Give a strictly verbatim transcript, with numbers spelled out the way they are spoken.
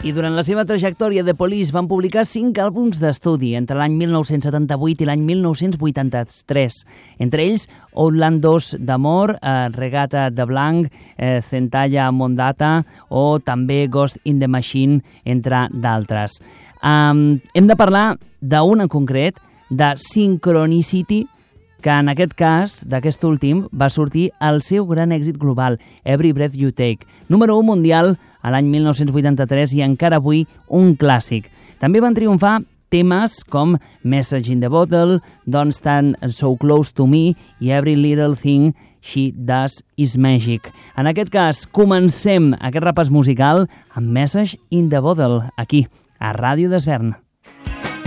I durant la seva trajectòria, The Police van publicar cinc àlbums d'estudi entre l'any mil nou-cents setanta-vuit i l'any mil nou-cents vuitanta-tres. Entre ells, Outland dos d'Amor, eh, Regata de Blanc, eh, Zentalla Mondata o també Ghost in the Machine, entre d'altres. Um, hem de parlar d'un en concret, de Synchronicity, que en aquest cas, d'aquest últim, va sortir el seu gran èxit global, Every Breath You Take, número u mundial a l'any mil nou-cents vuitanta-tres i encara avui un clàssic. També van triomfar temes com Message in the Bottle, Don't Stand So Close to Me i Every Little Thing She Does Is Magic. En aquest cas, comencem aquest repàs musical amb Message in the Bottle, aquí, a Ràdio d'Esvern.